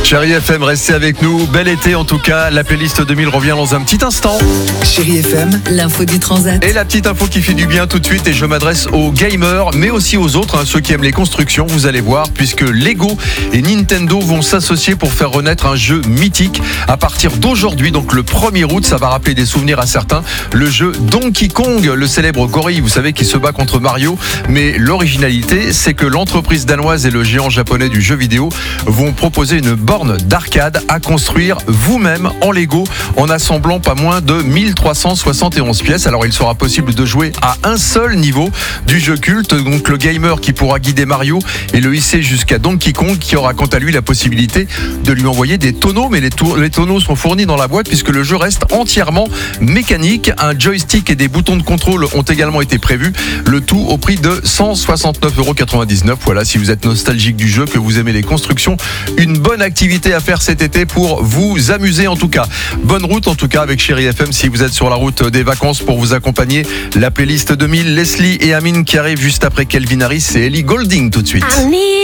Chérie FM, restez avec nous. Bel été en tout cas. La playlist 2000 revient dans un petit instant. Chérie FM, l'info du Transat. Et la petite info qui fait du bien tout de suite. Et je m'adresse aux gamers, mais aussi aux autres, ceux qui aiment les constructions. Vous allez voir, puisque Lego et Nintendo vont s'associer pour faire renaître un jeu mythique. À partir d'aujourd'hui, donc le 1er août, ça va rappeler des souvenirs à certains. Le jeu Donkey Kong, le célèbre gorille, vous savez, qui se bat contre Mario. Mais l'originalité, c'est que l'entreprise danoise et le géant japonais du jeu vidéo vont proposer une borne d'arcade à construire vous-même en Lego en assemblant pas moins de 1371 pièces. Alors il sera possible de jouer à un seul niveau du jeu culte, donc le gamer qui pourra guider Mario et le hisser jusqu'à Donkey Kong qui aura quant à lui la possibilité de lui envoyer des tonneaux, mais les tonneaux sont fournis dans la boîte puisque le jeu reste entièrement mécanique. Un joystick et des boutons de contrôle ont également été prévus, le tout au prix de 169,99 €. Voilà, si vous êtes nostalgique du jeu, que vous aimez les constructions, une bonne activité à faire cet été pour vous amuser en tout cas. Bonne route en tout cas avec Chérie FM si vous êtes sur la route des vacances pour vous accompagner. La playlist 2000, Leslie et Amine qui arrivent juste après Calvin Harris et Ellie Goulding tout de suite.